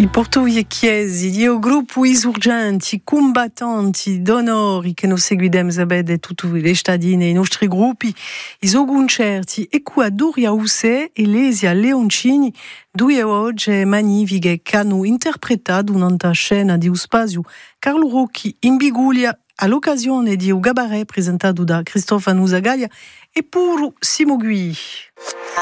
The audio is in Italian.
I portoviecchiesi, i gruppi insurgenti, combattanti, d'onori che noi seguidem sabede tutti le stadine, i nostri gruppi, i concerti e qua Duria Usse e Lesia Leoncini, due oggi magnifiche che hanno interpretato un'altra scena di Spazio Carlo Rocchi in Bigulia all'occasione di un cabaret presentato da Christophe Anusagaglia e pure Simo Gui.